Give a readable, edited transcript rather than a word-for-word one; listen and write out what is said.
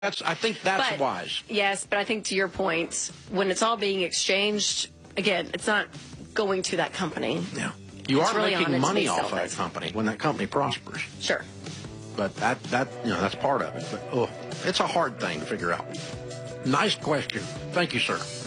I think that's wise. Yes, but I think to your point, when it's all being exchanged, again, it's not going to that company. Yeah. You are really making money off of that company when that company prospers. Sure. But that's part of it. But it's a hard thing to figure out. Nice question. Thank you, sir.